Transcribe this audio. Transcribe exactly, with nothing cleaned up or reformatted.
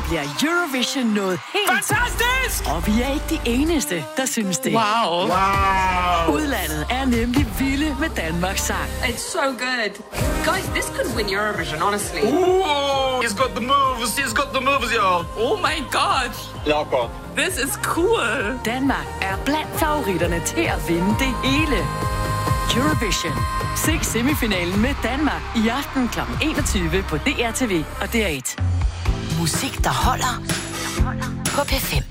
år bliver Eurovision noget helt... Fantastisk! Og vi er ikke de eneste, der synes det. Wow. Wow. Udlandet er nemlig vilde med Danmarks sang. It's so good. Guys, this could win Eurovision, honestly. Ooh, he's got the moves. He's got the moves, y'all. Oh my god. Locker. This is cool. Danmark er blandt favoritterne til at vinde det hele. Eurovision. Se semifinalen med Danmark i aften klokken enogtyve på D R T V og D R et. Musik, der holder på P fem.